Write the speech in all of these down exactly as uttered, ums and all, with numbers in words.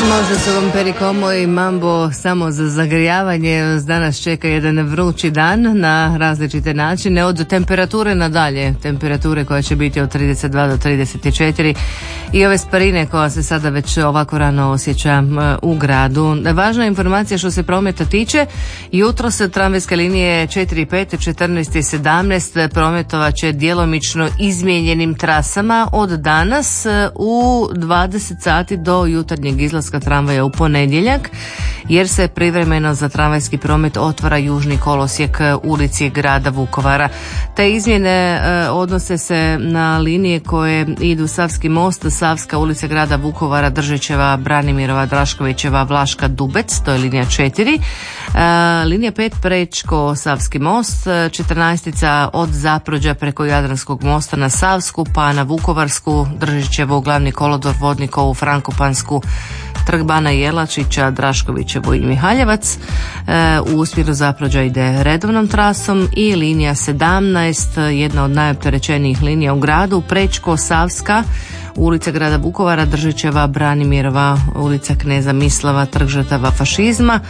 Može se vam Perikomo i Mambo samo za zagrijavanje. Danas čeka jedan vrući dan na različite načine, od temperature nadalje, temperature koja će biti od trideset dva do trideset četiri i ove sparine koja se sada već ovako rano osjeća u gradu. Važna informacija što se prometa tiče, jutro se tramvajske linije četiri, pet, četrnaest i sedamnaest prometovat će djelomično izmijenjenim trasama od danas u dvadeset sati do jutarnjeg izlaska tramvaja u ponedjeljak, jer se privremeno za tramvajski promet otvara južni kolosijek ulici grada Vukovara. Te izmjene e, odnose se na linije koje idu Savski most, Savska ulica grada Vukovara, Držićeva, Branimirova, Draškovićeva, Vlaška, Dubec, to je linija četiri. E, linija pet Prečko, Savski most, četrnaestica od Zaprođa preko Jadranskog mosta na Savsku, pa na Vukovarsku, Držićevu, Glavni kolodvor, Vodnikovu, Frankopansku, Trg bana Jelačića, Draškovićevo i Mihaljevac. E, u smjeru Zaprođa ide redovnom trasom i linija sedamnaest, jedna od najopterećenijih linija u gradu, Prečko, Savska, ulica grada Vukovara, Držićeva, Branimirova, ulica Kneza Mislava, Trg žrtava fašizma,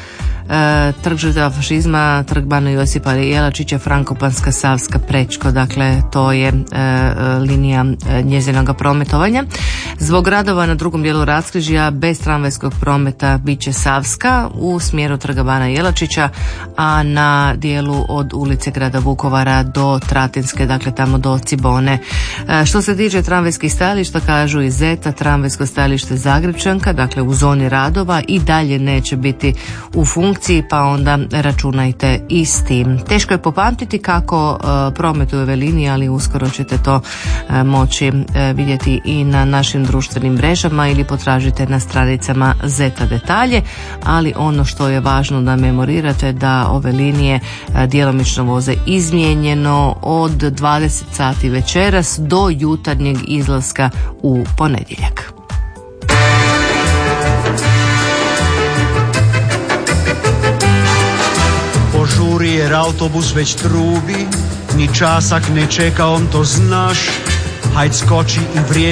e, Trg žrtava fašizma, Trg bana Josipa Jelačića, Frankopanska, Savska, Prečko, dakle to je e, linija e, njezinog prometovanja. Zbog radova na drugom dijelu raskrižja bez tramvajskog prometa bit će Savska u smjeru Trga bana Jelačića, a na dijelu od ulice grada Vukovara do Tratinske, dakle tamo do Cibone. E, što se tiče tramvajskih stajališta, kažu iz Zeta, tramvajsko stajalište Zagrepčanka, dakle u zoni radova, i dalje neće biti u funkciji, pa onda računajte i s tim. Teško je popamtiti kako uh, prometuju ove linije, ali uskoro ćete to uh, moći uh, vidjeti i na našim društvenim mrežama ili potražite na stranicama Zeta detalje, ali ono što je važno da memorirate da ove linije uh, djelomično voze izmijenjeno od dvadeset sati večeras do jutarnjeg izlaska u ponedjeljak. Požuri jer autobus već trubi, ni časak ne čeka, on to znaš. Hajd skoči i vrijeme